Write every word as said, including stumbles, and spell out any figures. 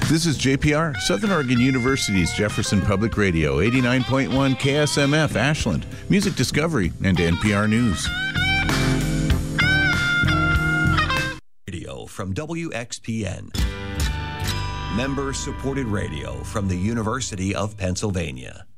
This is J P R, Southern Oregon University's Jefferson Public Radio, eighty-nine point one K S M F Ashland, Music Discovery, and N P R News. Radio from W X P N. Member-supported radio from the University of Pennsylvania.